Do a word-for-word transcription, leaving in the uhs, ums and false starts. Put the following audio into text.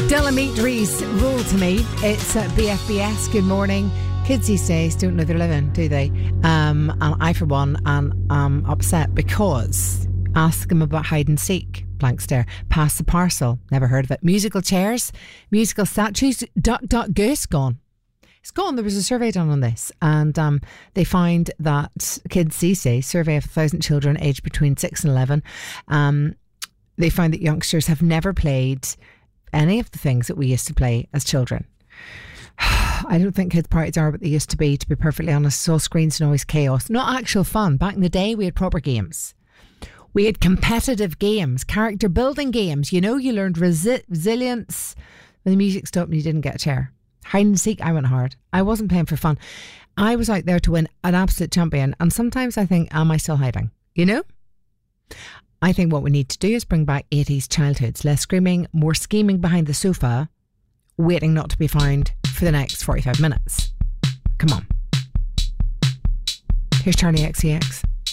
Delameet Reese, Rule to Me. It's at B F B S. Good morning. Kids these days don't know they're living, do they? Um, and I, for one, am um, upset because ask them about hide and seek. Blank stare. Pass the parcel. Never heard of it. Musical chairs, musical statues. Duck, duck, goose gone. It's gone. There was a survey done on this, and um, they find that kids these days, survey of a thousand children aged between six and eleven, um, they find that youngsters have never played any of the things that we used to play as children. I don't think kids' parties are what they used to be, to be perfectly honest. It's all screens, noise, chaos. Not actual fun. Back in the day, we had proper games. We had competitive games, character building games. You know, you learned resi- resilience. When the music stopped and you didn't get a chair. Hide and seek, I went hard. I wasn't playing for fun. I was out there to win an absolute champion. And sometimes I think, am I still hiding? You know? I think what we need to do is bring back eighties childhoods. Less screaming, more scheming behind the sofa, waiting not to be found for the next forty-five minutes. Come on. Here's Charlie X C X.